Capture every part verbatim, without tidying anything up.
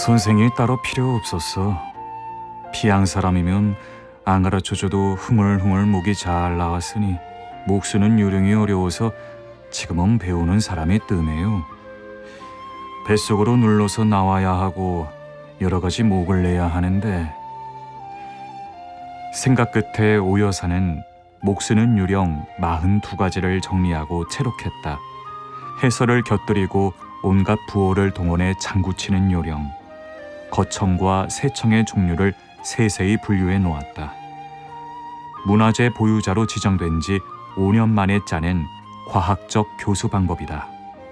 선생이 따로 필요 없었어. 피양 사람이면 안 가르쳐줘도 흥얼흥얼 목이 잘 나왔으니 목 쓰는 요령이 어려워서 지금은 배우는 사람이 뜸해요. 뱃속으로 눌러서 나와야 하고 여러 가지 목을 내야 하는데 생각 끝에 오 여사는 목 쓰는 요령 마흔두 가지를 정리하고 채록했다. 해설을 곁들이고 온갖 부호를 동원해 장구치는 요령, 거청과 세청의 종류를 세세히 분류해 놓았다. 문화재 보유자로 지정된 지 오 년 만에 짜낸 과학적 교수 방법이다.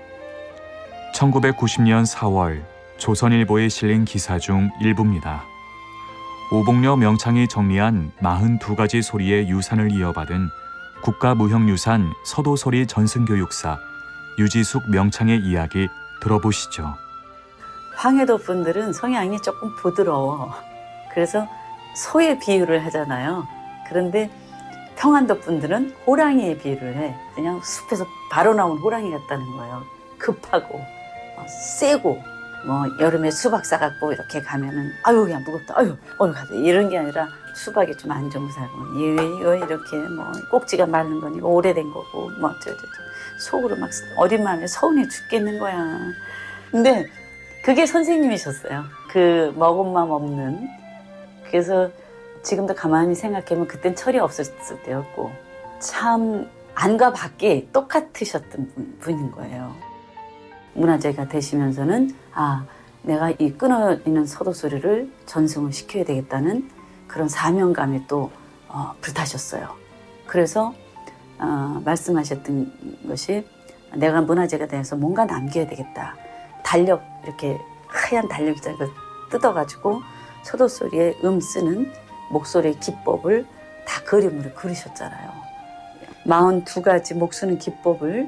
천구백구십 년 사월 조선일보에 실린 기사 중 일부입니다. 오봉려 명창이 정리한 마흔두 가지 소리의 유산을 이어받은 국가무형유산 서도소리 전승교육사 유지숙 명창의 이야기 들어보시죠. 황해도 분들은 성향이 조금 부드러워. 그래서 소의 비유를 하잖아요. 그런데 평안도 분들은 호랑이의 비유를 해. 그냥 숲에서 바로 나온 호랑이 같다는 거예요. 급하고 어, 세고 뭐 여름에 수박 사갖고 이렇게 가면은 아유 야 무겁다 아유 어휴 가자 이런 게 아니라 수박이 좀 안 좋은 사람은 이거, 이거 이렇게 뭐 꼭지가 마른 거니 이거 오래된 거고 뭐 저저 속으로 막 어린 마음에 서운해 죽겠는 거야. 근데 그게 선생님이셨어요. 그 먹은 맘 없는. 그래서 지금도 가만히 생각해보면 그땐 철이 없었을 때였고 참 안과 밖이 똑같으셨던 분, 분인 거예요. 문화재가 되시면서는 아 내가 이 끊어지는 서도소리를 전승을 시켜야 되겠다는 그런 사명감이 또 어, 불타셨어요. 그래서 어, 말씀하셨던 것이 내가 문화재가 돼서 뭔가 남겨야 되겠다. 달력 이렇게 하얀 달력을 뜯어가지고 서도소리에 음 쓰는 목소리의 기법을 다 그림으로 그리셨잖아요. 마흔두 가지 목 쓰는 기법을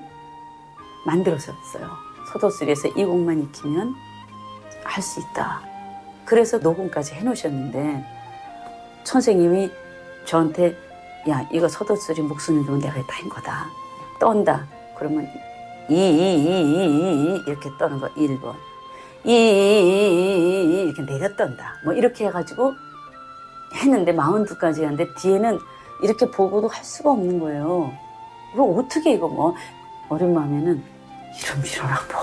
만들었었어요. 서도소리에서 이 곡만 익히면 할 수 있다. 그래서 녹음까지 해놓으셨는데 선생님이 저한테 야 이거 서도소리 목 쓰는 거 내가 다 한 거다. 떤다. 그러면 이, 이, 이, 이, 이 이렇게 떠는 거 일 번. 이, 이, 이, 이 이렇게 내려 떤다. 뭐 이렇게 해가지고 했는데 마흔두 가지 하는데 뒤에는 이렇게 보고도 할 수가 없는 거예요. 이거 어떻게 이거 뭐 어린 마음에는 이런 이런 악보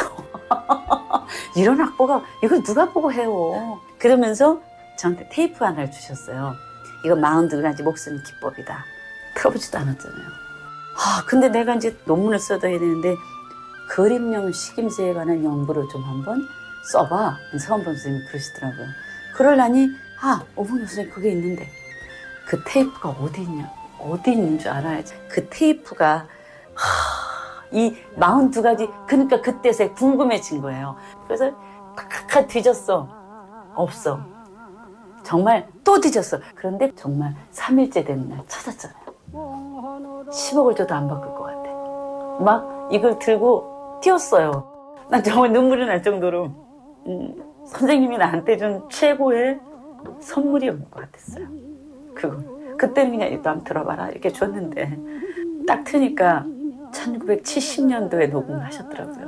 어딨어? 이런 악보가 이걸 누가 보고 해요? 그러면서 저한테 테이프 하나를 주셨어요. 이거 마흔두 가지 목 쓰는 기법이다. 틀어보지도 않았잖아요. 아 근데 내가 이제 논문을 써둬야 되는데 그림용 식임새에 관한 연구를 좀 한번 써봐. 서원범 선생님이 그러시더라고요. 그러려니 아 오봉려 선생님 그게 있는데 그 테이프가 어디 있냐 어디 있는 줄 알아야지. 그 테이프가 하, 이 마흔두 가지 그러니까 그때서 궁금해진 거예요. 그래서 탁탁 뒤졌어. 없어. 정말 또 뒤졌어. 그런데 정말 삼 일째 되는 날 찾았잖아요. 십억을 줘도 안 바꿀 것 같아. 막 이걸 들고 뛰었어요. 난 정말 눈물이 날 정도로 음, 선생님이 나한테 준 최고의 선물이었는 것 같았어요. 그거 그때는 그냥 이거 한번 들어봐라 이렇게 줬는데 딱 트니까 천구백칠십 년도에 녹음을 하셨더라고요.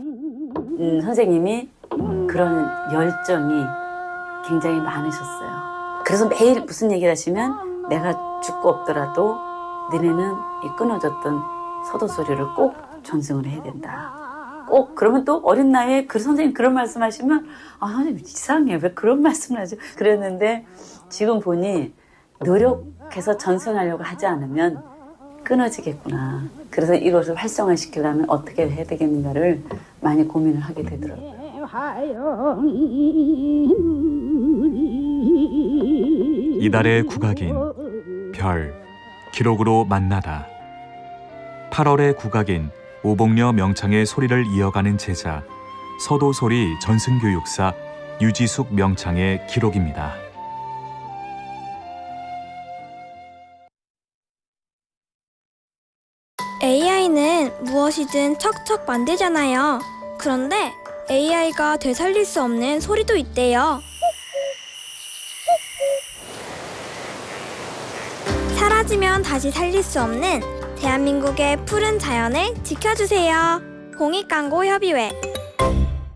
음, 선생님이 그런 열정이 굉장히 많으셨어요. 그래서 매일 무슨 얘기를 하시면 내가 죽고 없더라도 너네는 이 끊어졌던 서도소리를 꼭 전승을 해야 된다. 꼭 그러면 또 어린 나이에 그 선생님 그런 말씀하시면 아 선생님 이상해 왜 그런 말씀을 하죠? 그랬는데 지금 보니 노력해서 전승하려고 하지 않으면 끊어지겠구나. 그래서 이것을 활성화시키려면 어떻게 해야 되겠는가를 많이 고민을 하게 되더라고요. 이달의 국악인 별 기록으로 만나다. 팔월의 국악인 오봉려 명창의 소리를 이어가는 제자 서도소리 전승교육사 유지숙 명창의 기록입니다. 에이아이는 무엇이든 척척 만들잖아요. 그런데 에이아이가 되살릴 수 없는 소리도 있대요. 사라지면 다시 살릴 수 없는 대한민국의 푸른 자연을 지켜주세요. 공익광고협의회